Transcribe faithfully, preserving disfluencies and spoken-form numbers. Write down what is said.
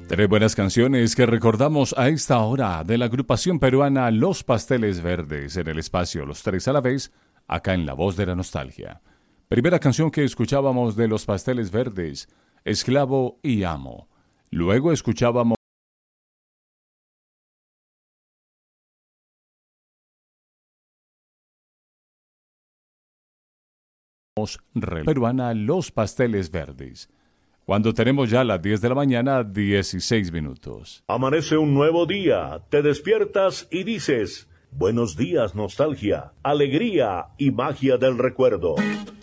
Tres buenas canciones que recordamos a esta hora de la agrupación peruana Los Pasteles Verdes en el espacio Los Tres a la Vez, acá en La Voz de la Nostalgia. Primera canción que escuchábamos de Los Pasteles Verdes, Esclavo y Amo. Luego escuchábamos peruana Los Pasteles Verdes. Cuando tenemos ya las diez de la mañana, dieciséis minutos. Amanece un nuevo día, te despiertas y dices, buenos días nostalgia, alegría y magia del recuerdo.